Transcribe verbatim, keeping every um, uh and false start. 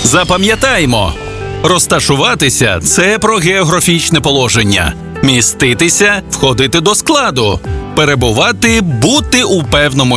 Запам'ятаймо, розташуватися – це про географічне положення. Міститися – входити до складу. Перебувати – бути у певному